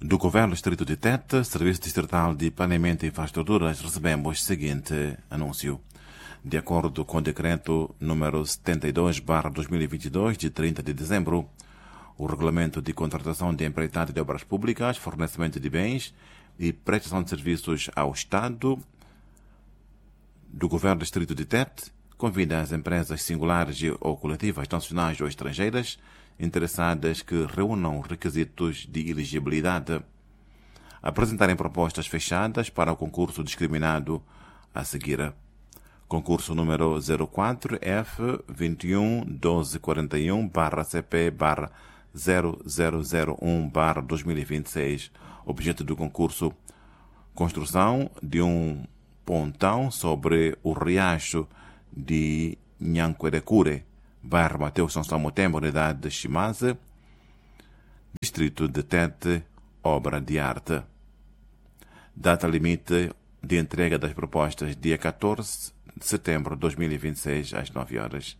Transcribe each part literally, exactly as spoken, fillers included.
Do Governo Distrito de Tete, Serviço Distrital de Planeamento e Infraestruturas, recebemos o seguinte anúncio. De acordo com o Decreto número setenta e dois barra dois mil e vinte e dois, de trinta de dezembro, o Regulamento de Contratação de Empreitada de Obras Públicas, Fornecimento de Bens e Prestação de Serviços ao Estado do Governo Distrito de Tete convida as empresas singulares ou coletivas nacionais ou estrangeiras interessadas que reúnam requisitos de elegibilidade a apresentarem propostas fechadas para o concurso discriminado a seguir. Concurso número zero quatro F vinte e um doze quarenta e um barra C P barra zero zero zero um barra dois mil e vinte e seis. Objeto do concurso: construção de um pontão sobre o riacho de Nhanquerecure, bairro Mateus São Samutembo, unidade de Chimaze, distrito de Tete, obra de arte. Data limite de entrega das propostas: dia quatorze de setembro de dois mil e vinte e seis, às nove horas.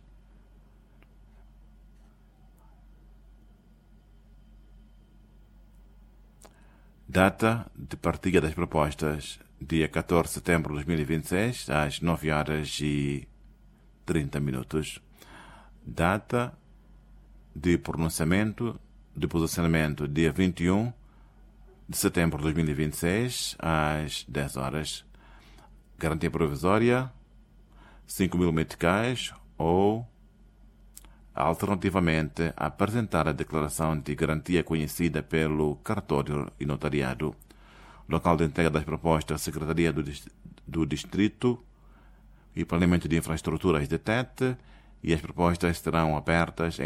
Data de partilha das propostas: dia quatorze de setembro de dois mil e vinte e seis, às nove horas e trinta minutos. Data de pronunciamento de posicionamento: dia vinte e um de setembro de dois mil e vinte e seis, às dez horas. Garantia provisória: cinco mil meticais ou, alternativamente, apresentar a declaração de garantia conhecida pelo cartório e notariado. Local de entrega das propostas: Secretaria do, do Distrito e Planeamento de Infraestruturas de Tete, e as propostas serão abertas